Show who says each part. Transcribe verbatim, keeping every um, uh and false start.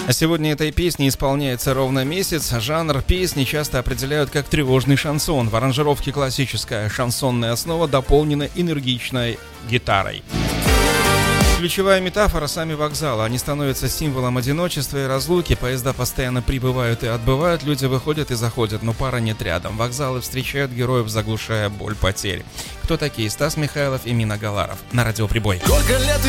Speaker 1: А сегодня этой песне исполняется ровно месяц. Жанр песни часто определяют как тревожный шансон. В аранжировке классическая шансонная основа дополнена энергичной гитарой. Ключевая метафора — сами вокзалы. Они становятся символом одиночества и разлуки. Поезда постоянно прибывают и отбывают. Люди выходят и заходят, но пара нет рядом. Вокзалы встречают героев, заглушая боль потерь. Кто такие? Стас Михайлов и Мина Галаров. На радио Прибой.